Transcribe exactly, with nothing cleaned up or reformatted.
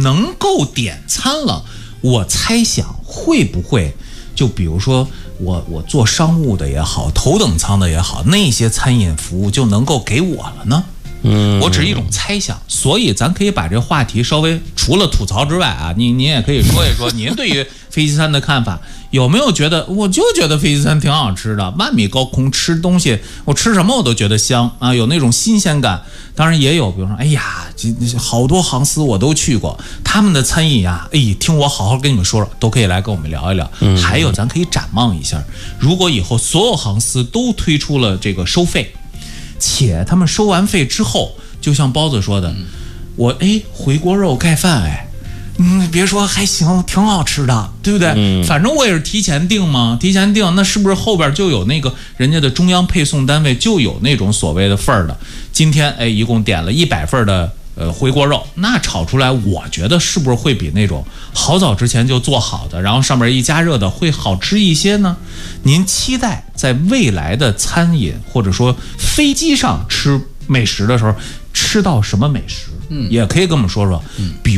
能够点餐了，我猜想会不会就比如说我我做商务的也好，头等舱的也好，那些餐饮服务就能够给我了呢？嗯，我只是一种猜想，所以咱可以把这话题稍微除了吐槽之外啊，你你也可以说一说您对于飞机餐的看法，有没有觉得我就觉得飞机餐挺好吃的，万米高空吃东西，我吃什么我都觉得香啊，有那种新鲜感。当然也有，比如说，哎呀，这好多航司我都去过，他们的餐饮呀，哎，听我好好跟你们说说，都可以来跟我们聊一聊。嗯、还有，咱可以展望一下，如果以后所有航司都推出了这个收费。且他们收完费之后，就像包子说的，嗯、我哎回锅肉盖饭哎，嗯，别说还行，挺好吃的，对不对？嗯、反正我也是提前订嘛，提前订，那是不是后边就有那个人家的中央配送单位就有那种所谓的份儿的？今天哎，一共点了一百份的呃回锅肉，那炒出来，我觉得是不是会比那种好早之前就做好的，然后上面一加热的会好吃一些呢？您期待在未来的餐饮或者说飞机上吃美食的时候吃到什么美食？嗯，也可以跟我们说说。嗯，比